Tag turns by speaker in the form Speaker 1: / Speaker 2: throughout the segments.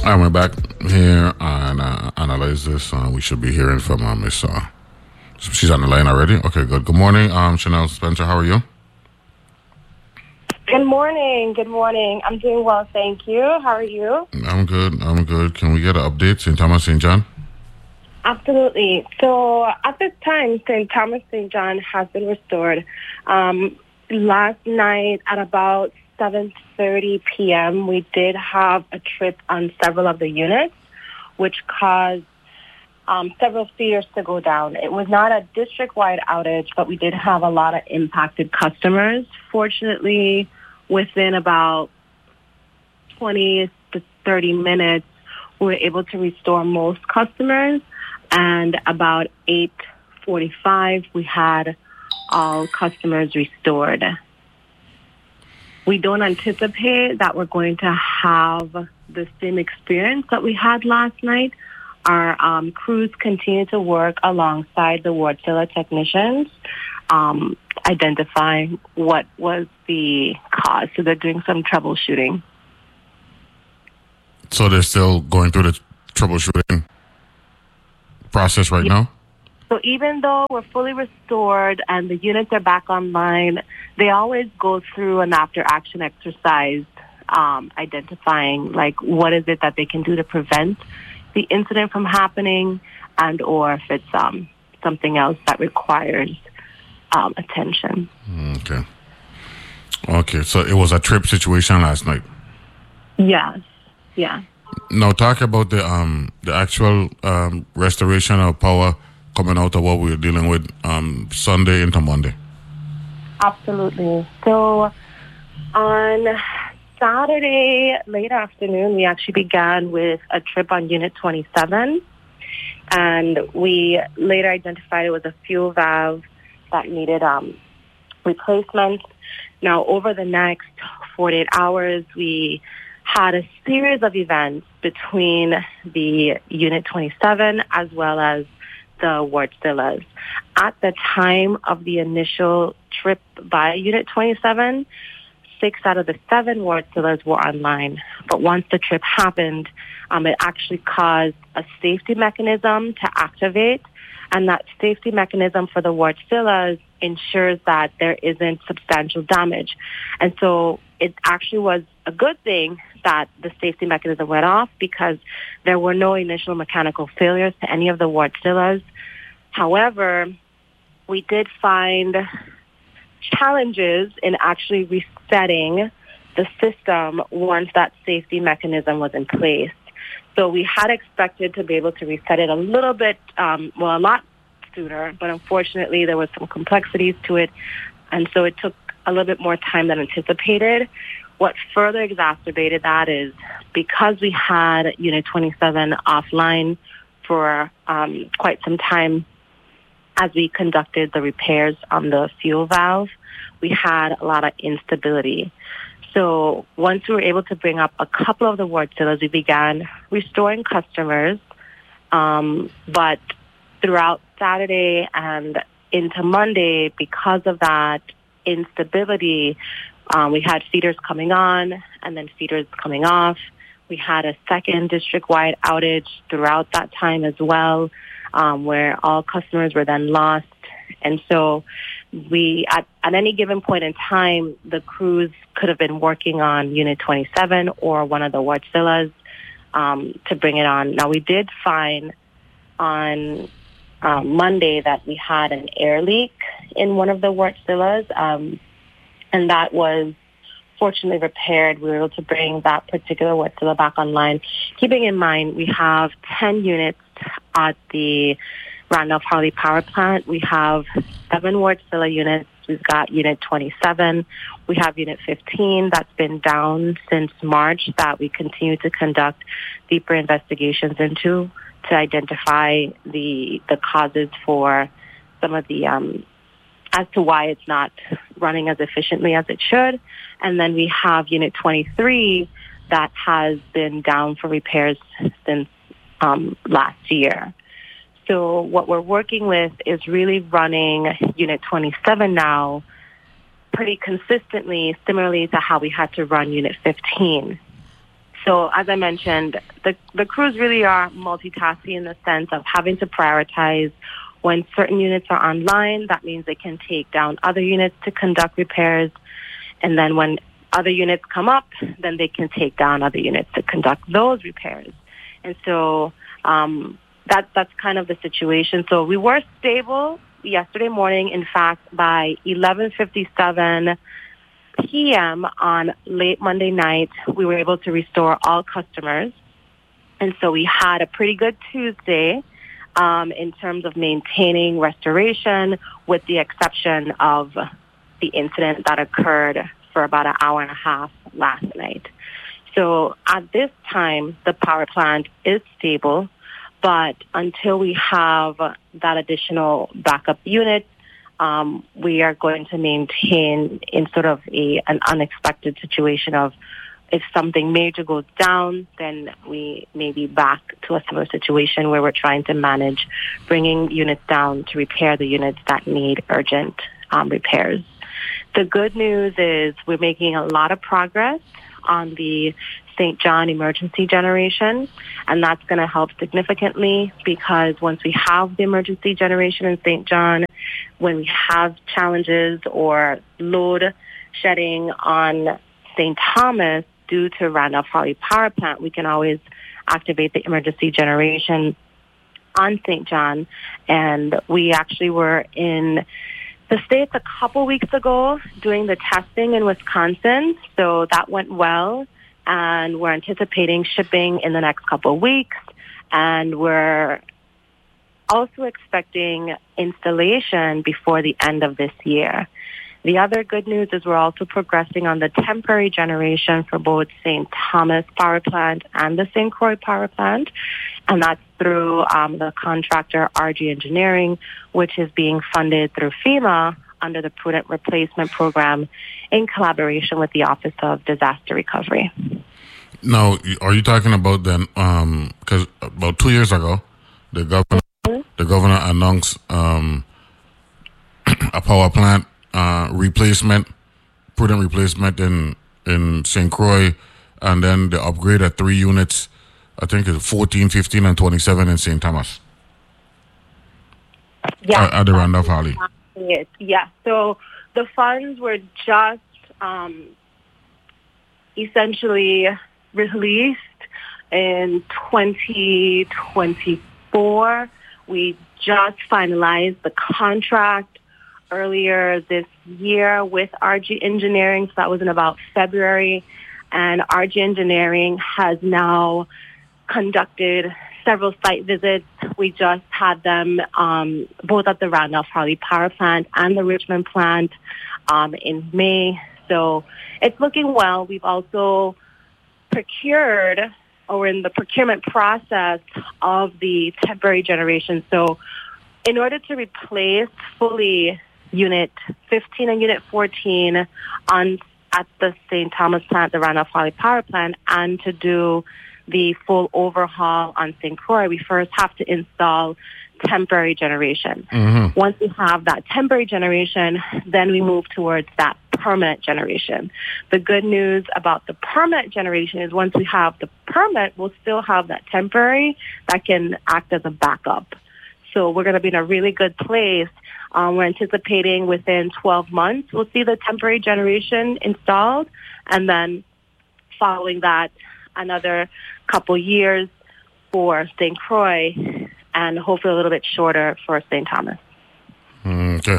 Speaker 1: And we're back here on Analyze This. We should be hearing from Miss. She's on the line already. Okay, good. Good morning, Chanel Spencer. How are you?
Speaker 2: Good morning. Good morning. I'm doing well, thank you. How are you?
Speaker 1: I'm good. I'm good. Can we get an update, St. Thomas, St. John?
Speaker 2: Absolutely. So at this time, St. Thomas St. John has been restored. Last night at about 7:30 p.m., we did have a trip on several of the units, which caused several feeders to go down. It was not a district-wide outage, but we did have a lot of impacted customers. Fortunately, within about 20 to 30 minutes, we were able to restore most customers. And about 8:45, we had all customers restored. We don't anticipate that we're going to have the same experience that we had last night. Our crews continue to work alongside the Wärtsilä technicians, identifying what was the cause. So they're doing some troubleshooting.
Speaker 1: So they're still going through the troubleshooting process right now?
Speaker 2: So even though we're fully restored and the units are back online, they always go through an after-action exercise, identifying like what is it that they can do to prevent the incident from happening, and or if it's something else that requires attention.
Speaker 1: Okay, so it was a trip situation last night.
Speaker 2: Yes, yeah.
Speaker 1: Now talk about the actual restoration of power coming out of what we were dealing with Sunday into Monday.
Speaker 2: Absolutely. So on Saturday, late afternoon, we actually began with a trip on Unit 27, and we later identified it was a fuel valve that needed replacement. Now, over the next 48 hours, we had a series of events between the Unit 27 as well as the Wärtsiläs. At the time of the initial trip by Unit 27, 6 out of the 7 Wärtsiläs were online. But once the trip happened, it actually caused a safety mechanism to activate. And that safety mechanism for the Wärtsiläs ensures that there isn't substantial damage. And so it actually was a good thing that the safety mechanism went off because there were no initial mechanical failures to any of the Wärtsiläs. However, we did find challenges in actually resetting the system once that safety mechanism was in place. So we had expected to be able to reset it a little bit, a lot sooner, but unfortunately there was some complexities to it, and so it took a little bit more time than anticipated. What further exacerbated that is because we had Unit 27 offline for quite some time as we conducted the repairs on the fuel valve, we had a lot of instability. So once we were able to bring up a couple of the Wärtsiläs, we began restoring customers. But throughout Saturday and into Monday, because of that instability, we had feeders coming on and then feeders coming off. We had a second district-wide outage throughout that time as well, where all customers were then lost. And so we, at any given point in time, the crews could have been working on Unit 27 or one of the Wärtsiläs to bring it on. Now, we did find on Monday that we had an air leak in one of the Wärtsiläs, and that was fortunately repaired. We were able to bring that particular Wärtsilä back online. Keeping in mind, we have 10 units at the Randolph-Harley Power Plant. We have 7 Wärtsilä units. We've got Unit 27. We have Unit 15 that's been down since March that we continue to conduct deeper investigations into to identify the causes for some of the as to why it's not running as efficiently as it should. And then we have Unit 23 that has been down for repairs since last year. So what we're working with is really running Unit 27 now pretty consistently, similarly to how we had to run Unit 15. So as I mentioned, the crews really are multitasking in the sense of having to prioritize when certain units are online. That means they can take down other units to conduct repairs. And then when other units come up, then they can take down other units to conduct those repairs. And so that's kind of the situation. So we were stable yesterday morning. In fact, by 11:57 p.m. on late Monday night, we were able to restore all customers. And so we had a pretty good Tuesday in terms of maintaining restoration, with the exception of the incident that occurred for about an hour and a half last night. So at this time, the power plant is stable, but until we have that additional backup unit, we are going to maintain in sort of an unexpected situation of, if something major goes down, then we may be back to a similar situation where we're trying to manage bringing units down to repair the units that need urgent repairs. The good news is we're making a lot of progress on the St. John emergency generation, and that's going to help significantly, because once we have the emergency generation in St. John, when we have challenges or load shedding on St. Thomas due to Randolph-Harley Power Plant, we can always activate the emergency generation on St. John. And we actually were in the States a couple weeks ago doing the testing in Wisconsin, so that went well. And we're anticipating shipping in the next couple of weeks. And we're also expecting installation before the end of this year. The other good news is we're also progressing on the temporary generation for both St. Thomas Power Plant and the St. Croix Power Plant. And that's through the contractor RG Engineering, which is being funded through FEMA under the Prudent Replacement Program in collaboration with the Office of Disaster Recovery.
Speaker 1: Now, are you talking about then, because about 2 years ago, the governor announced a power plant replacement, prudent replacement in St. Croix, and then the upgrade at 3 units, I think it's 14, 15, and 27 in St. Thomas.
Speaker 2: Yeah.
Speaker 1: At the Randolph-Harley.
Speaker 2: Yeah. So the funds were just essentially released in 2024. We just finalized the contract earlier this year with RG Engineering, so that was in about February, and RG Engineering has now conducted several site visits. We just had them both at the Randolph-Harley Power Plant and the Richmond plant in May, so it's looking well. We've also procured, or in the procurement process of the temporary generation. So in order to replace fully Unit 15 and Unit 14 at the St. Thomas plant, the Randolph-Harley Power Plant, and to do the full overhaul on St. Croix, we first have to install temporary generation. Mm-hmm. Once we have that temporary generation, then we move towards that permanent generation. The good news about the permanent generation is once we have the permanent, we'll still have that temporary that can act as a backup. So we're going to be in a really good place. We're anticipating within 12 months, we'll see the temporary generation installed, and then following that, another couple years for St. Croix, and hopefully a little bit shorter for St. Thomas.
Speaker 1: Okay.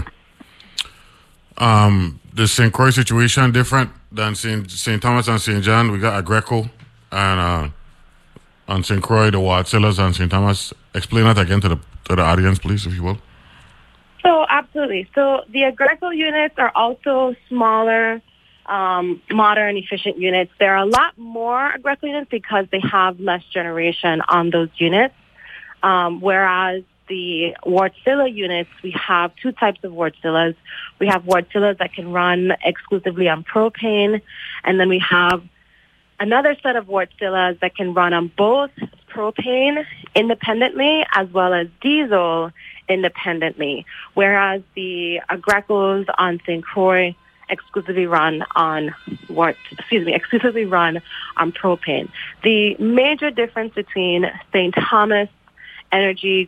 Speaker 1: The St. Croix situation different than St. Thomas and St. John. We got Agreco, and on St. Croix, the Wardsillers, and St. Thomas. Explain that again to the audience, please, if you will.
Speaker 2: So, absolutely. So, the Agreco units are also smaller, modern, efficient units. There are a lot more Agreco units because they have less generation on those units, whereas the Wardsilla units, we have 2 types of Wardsillas. We have Wardsillas that can run exclusively on propane, and then we have another set of Wardsillas that can run on both propane independently as well as diesel independently, whereas the Agrecos on St. Croix exclusively run on exclusively run on propane. The major difference between St. Thomas energy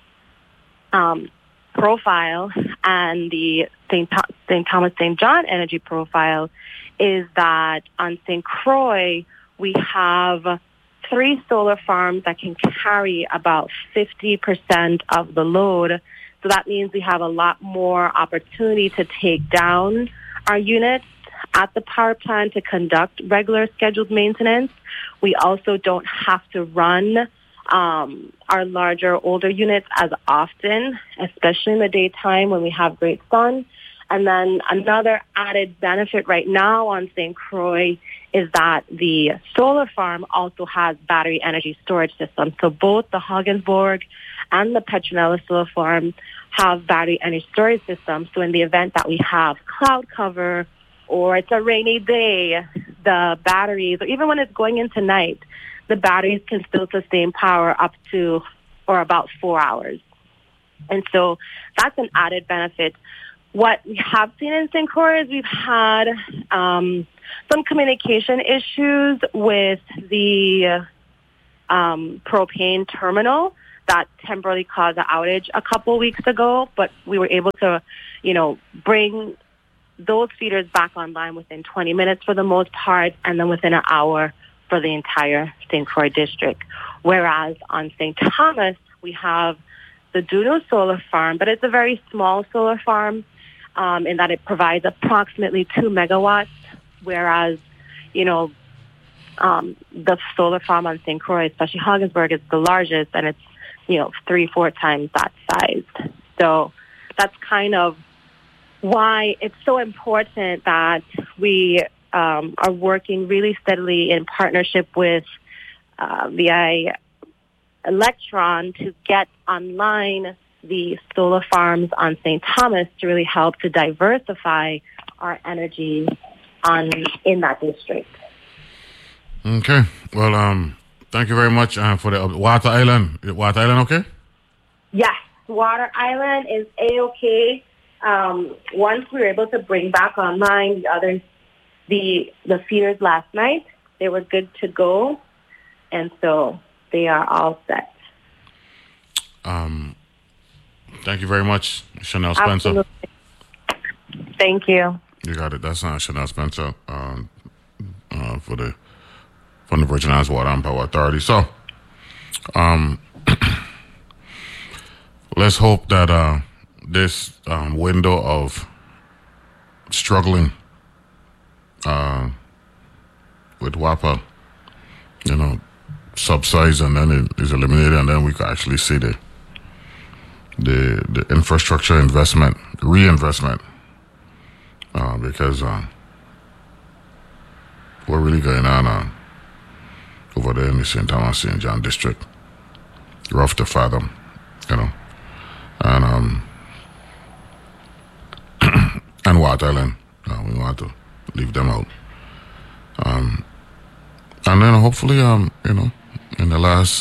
Speaker 2: profile and the St. Thomas St. John energy profile is that on St. Croix we have 3 solar farms that can carry about 50% of the load. So that means we have a lot more opportunity to take down our units at the power plant to conduct regular scheduled maintenance. We also don't have to run our larger, older units as often, especially in the daytime when we have great sun. And then another added benefit right now on St. Croix is that the solar farm also has battery energy storage systems. So both the Hoggensborg and the Petronella solar farm have battery energy storage systems. So in the event that we have cloud cover or it's a rainy day, the batteries, or even when it's going into night, the batteries can still sustain power up to or about 4 hours. And so that's an added benefit. What we have seen in St. Croix is we've had some communication issues with the propane terminal that temporarily caused an outage a couple weeks ago, but we were able to, bring those feeders back online within 20 minutes for the most part, and then within an hour for the entire St. Croix district. Whereas on St. Thomas, we have the Duno solar farm, but it's a very small solar farm in that it provides approximately 2 megawatts, whereas, the solar farm on St. Croix, especially Hoggensborg, is the largest, and it's, 3-4 times that size. So that's kind of why it's so important that we are working really steadily in partnership with VI Electron to get online the solar farms on St. Thomas to really help to diversify our energy in that district.
Speaker 1: Okay. Well, thank you very much for the Water Island. Is Water Island okay?
Speaker 2: Yes, Water Island is A-okay. Once we were able to bring back online the feeders last night, they were good to go, and so they are all set.
Speaker 1: Thank you very much, Chanel Spencer.
Speaker 2: Absolutely. Thank you.
Speaker 1: You got it. That's Chanel Spencer from the Virgin Islands Water and Power Authority. So, let's hope that this window of struggling with WAPA, subsides, and then it is eliminated, and then we can actually see the infrastructure investment, reinvestment, because we're really going on over there in the St. Thomas St. John district. Rough to fathom, and and Water Island, we want to leave them out. And then hopefully, in the last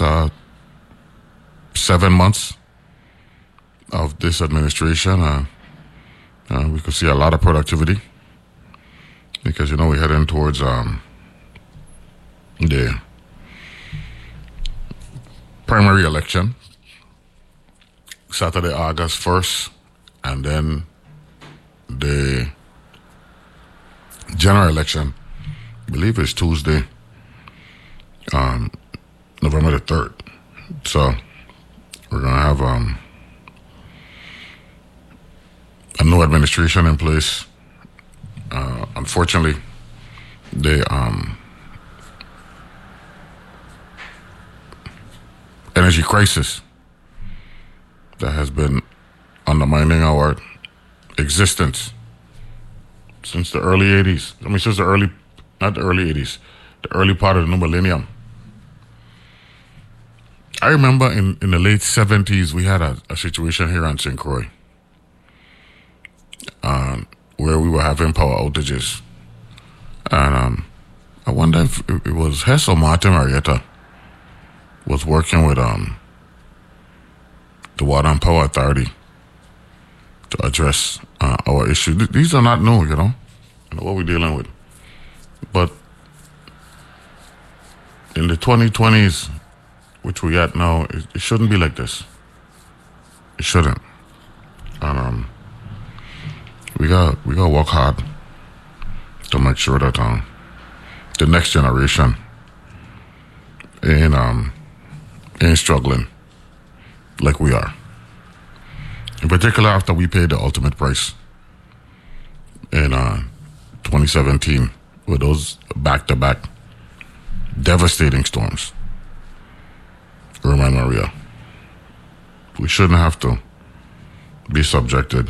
Speaker 1: 7 months of this administration, we could see a lot of productivity because, we're heading towards the primary election, Saturday, August 1st, and then the general election, I believe it's Tuesday, November the 3rd. So we're going to have a new administration in place. Unfortunately, the energy crisis that has been undermining our existence since the early 80s. Since the early part of the new millennium. I remember in the late 70s, we had a situation here on St. Croix where we were having power outages. And I wonder if it was Hess or Martin Marietta was working with the Water and Power Authority to address our issue. These are not new, what we're dealing with. But in the 2020s, which we at now, it shouldn't be like this. It shouldn't. And we got to work hard to make sure that the next generation ain't struggling like we are. In particular, after we paid the ultimate price in 2017 with those back-to-back devastating storms, Irma and Maria. We shouldn't have to be subjected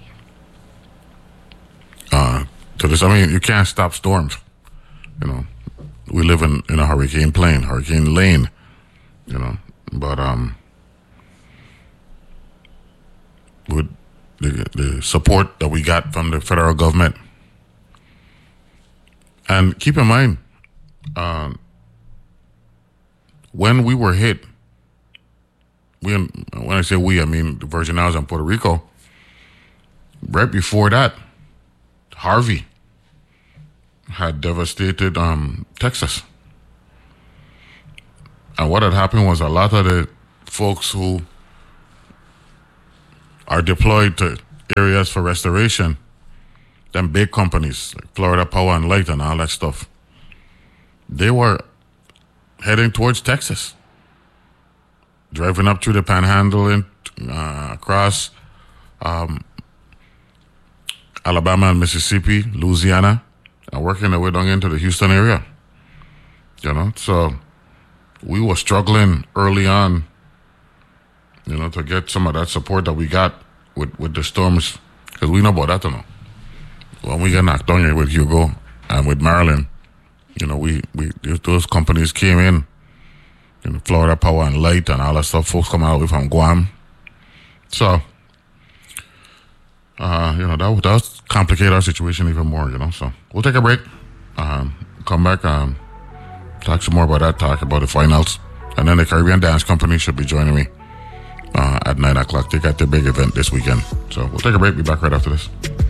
Speaker 1: to this. I mean, you can't stop storms. You know, we live in a hurricane lane, you know, but with the support that we got from the federal government. And keep in mind, when we were hit, when I say we, I mean the Virgin Islands and Puerto Rico, right before that, Harvey had devastated Texas. And what had happened was a lot of the folks who are deployed to areas for restoration, them big companies like Florida Power and Light and all that stuff, they were heading towards Texas, driving up through the Panhandle and across Alabama and Mississippi, Louisiana, and working their way down into the Houston area. You know, so we were struggling early on, you know, to get some of that support that we got with the storms, because we know about that, you know. When we got knocked down here with Hugo and with Marilyn, you know, those companies came in, you know, Florida Power and Light and all that stuff, folks coming out from Guam. So, you know, that does complicate our situation even more, you know. So we'll take a break, come back, talk some more about that, talk about the finals. And then the Caribbean Dance Company should be joining me at 9 o'clock. They got their big event this weekend. So we'll take a break, be back right after this.